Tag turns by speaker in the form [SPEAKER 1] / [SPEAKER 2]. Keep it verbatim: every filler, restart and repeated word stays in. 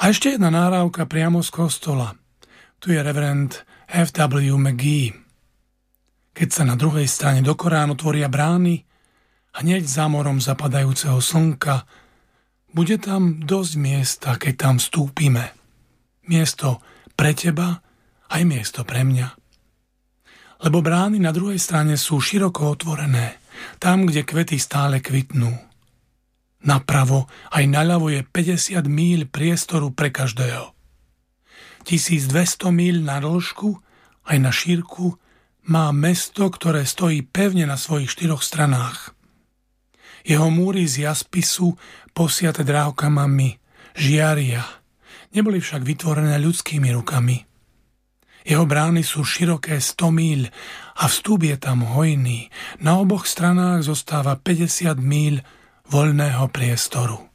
[SPEAKER 1] A ešte jedna nahrávka priamo z kostola. Tu je reverend F W McGee. Keď sa na druhej strane do Koránu tvoria brány, hneď za morom zapadajúceho slnka, bude tam dosť miesta, keď tam vstúpime. Miesto pre teba, aj miesto pre mňa. Lebo brány na druhej strane sú široko otvorené, tam, kde kvety stále kvitnú. Napravo aj naľavo je päťdesiat míľ priestoru pre každého. tisícdvesto míľ na dĺžku aj na šírku má mesto, ktoré stojí pevne na svojich štyroch stranách. Jeho múry z jaspisu, posiate drávkamami, žiaria, neboli však vytvorené ľudskými rukami. Jeho brány sú široké sto míľ a vstup je tam hojný. Na oboch stranách zostáva päťdesiat míľ voľného priestoru.